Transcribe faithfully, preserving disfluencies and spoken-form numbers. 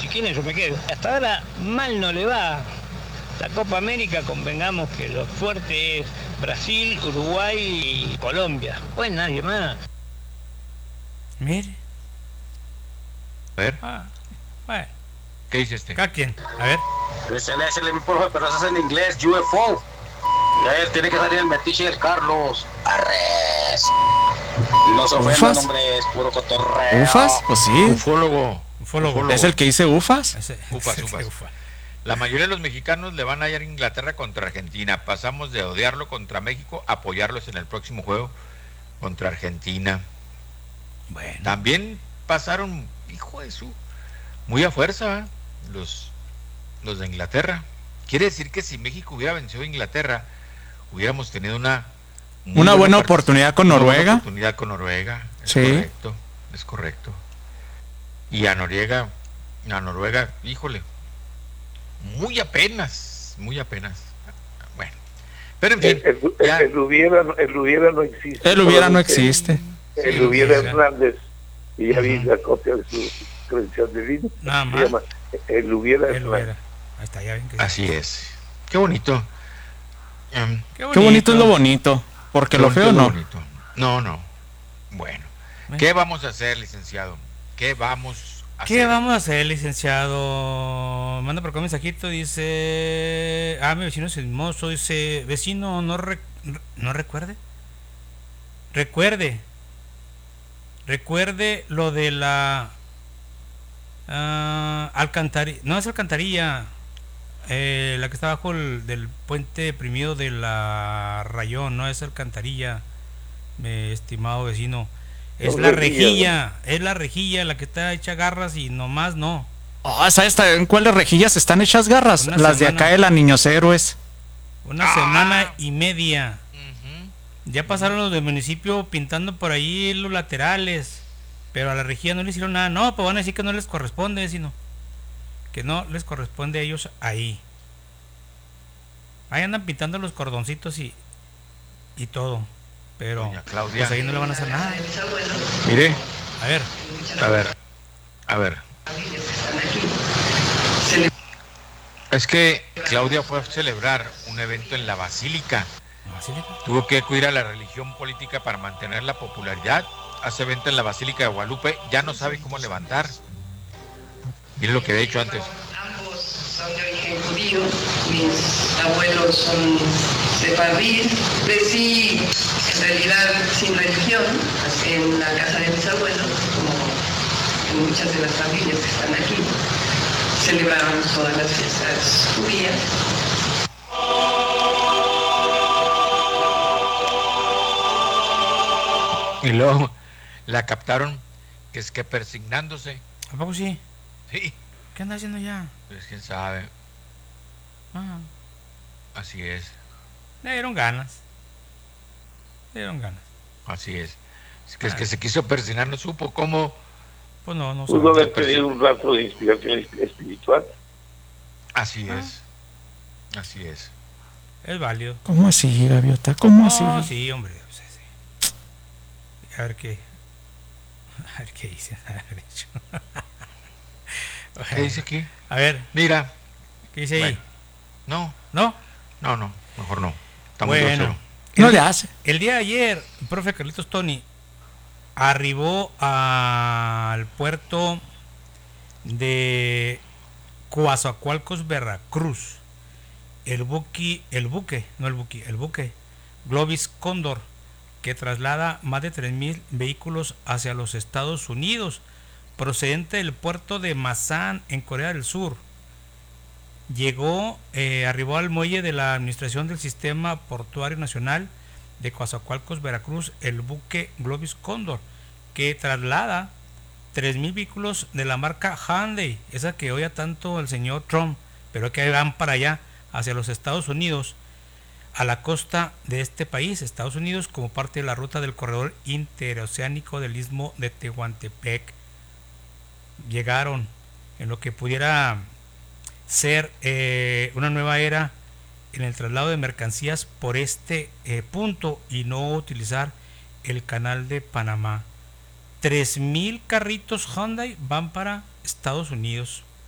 chiquines yo me quedo. Hasta ahora mal no le va. La Copa América, convengamos que lo fuerte es Brasil, Uruguay y Colombia. Pues nadie más. Mire. A ver. Ah, bueno. ¿Qué dice este? ¿Cada quien? A ver. Ese es el profe, pero eso es en inglés, U F O. Ya él tiene que salir el metiche del Carlos. Arres. No se ofendan, ¿Ufas? hombre, es puro cotorreo. ¿Ufas? Pues sí. Ufólogo. Ufólogo. ¿Es el que dice ufas? Ese- Ufas, ese- ufas. ufa. La mayoría de los mexicanos le van a ir a Inglaterra contra Argentina. Pasamos de odiarlo contra México a apoyarlos en el próximo juego contra Argentina. Bueno. También pasaron, hijo de su, muy a fuerza, ¿eh? los, los de Inglaterra. Quiere decir que si México hubiera vencido a Inglaterra, hubiéramos tenido una muy Una buena part- oportunidad con una buena Noruega. oportunidad con Noruega. Es Sí. correcto, es correcto. Y a Noruega, a Noruega, híjole, muy apenas, muy apenas. Bueno, pero en fin, El, el, ya, el hubiera, el hubiera no existe. El hubiera no Solamente existe. El Sí, hubiera sí, Hernández, y ya vi Ujú. la copia de su credencial de vida. Nada Se más. llama El hubiera Él Hernández. hubiera. Ahí está, ya ven que así es. Qué bonito. Em, Qué Qué bonito es lo bonito. Porque qué lo bonito feo es lo no. bonito. No, no. Bueno, Bueno. ¿qué vamos a hacer, licenciado? ¿Qué vamos a ¿Qué hacer? vamos a hacer, licenciado? Manda por acá un mensajito, dice... Ah, mi vecino es hermoso, dice... Vecino, no, re- no recuerde. Recuerde. Recuerde lo de la... ah, alcantarilla. No es alcantarilla. Eh, la que está abajo el- del puente deprimido de la Rayón. No es alcantarilla, mi estimado vecino. Es No, la rejilla, rejilla. Es la rejilla la que está hecha garras y nomás no. Ah, ¿sabes en cuáles rejillas están hechas garras? Una Las de semana. acá de la Niños Héroes. Una Ah. semana y media. Ujú. Ya pasaron los del municipio pintando por ahí los laterales. Pero a la rejilla no le hicieron nada. No, pues van a decir que no les corresponde, sino que no les corresponde a ellos ahí. Ahí andan pintando los cordoncitos y, y todo. Pero Doña Claudia. pues ahí no le van a hacer nada. Mire, A ver, a ver, a ver. Es que Claudia fue a celebrar un evento en la Basílica. así le- Tuvo que acudir a la religión política para mantener la popularidad. Hace evento en la Basílica de Guadalupe. Ya no sabe cómo levantar. Mire lo que había dicho antes. Ambos son de origen judío, mis abuelos son sefardíes. Crecí en realidad sin religión en la casa de mis abuelos, como en muchas de las familias que están aquí. Celebraban todas las fiestas judías. Y luego la captaron que es que persignándose. ¿A poco sí? Sí, ¿Qué anda haciendo ya? pues quién sabe. Ah, Así es, le dieron ganas. Le dieron ganas. así es. Es que, es que se quiso persignar, no supo cómo. Pues no, no Pudo sabe. haber tenido un rato de inspiración espiritual. Así Ah. es. Así es. Es válido. ¿Cómo así, Gaviota? ¿Cómo así? No, sí, hombre. o sea, sí. A ver qué. A ver qué dice. A ver, dicho. ¿Qué dice aquí? A ver, Mira. ¿qué dice ahí? Bueno. No, ¿No? no, no, mejor no. Está muy Bueno. grosero. No El- le hace. El día de ayer, el profe Carlitos Tony arribó al puerto de Coatzacoalcos, Veracruz. El buque, el buque, no el buque, el buque Globis Cóndor, que traslada más de tres mil vehículos hacia los Estados Unidos, procedente del puerto de Masan en Corea del Sur. Llegó, eh, arribó al muelle de la Administración del Sistema Portuario Nacional de Coatzacoalcos, Veracruz, el buque Globis Cóndor, que traslada tres mil vehículos de la marca Hyundai, esa que oía tanto el señor Trump, pero que van para allá, hacia los Estados Unidos, a la costa de este país, Estados Unidos, como parte de la ruta del corredor interoceánico del Istmo de Tehuantepec. Llegaron en lo que pudiera ser eh, una nueva era en el traslado de mercancías por este eh, punto y no utilizar el canal de Panamá. Tres mil carritos Hyundai van para Estados Unidos